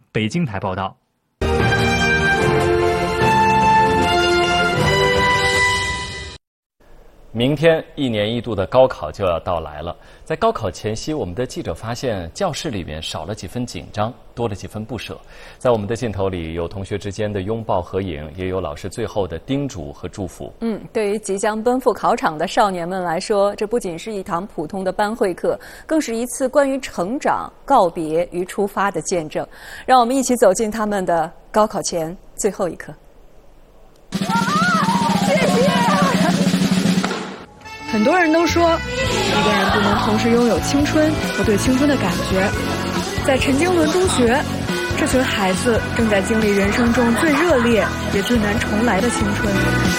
北京台报道。 明天1年1度的高考就要到来了。在高考前夕，我们的记者发现教室里面少了几分紧张，多了几分不舍。在我们的镜头里，有同学之间的拥抱合影，也有老师最后的叮嘱和祝福。 对于即将奔赴考场的少年们来说，这不仅是一堂普通的班会课，更是一次关于成长、告别与出发的见证。让我们一起走进他们的高考前最后一刻。 谢谢。很多人都说，一个人不能同时拥有青春和对青春的感觉。在陈经纶中学，这群孩子正在经历人生中最热烈也最难重来的青春。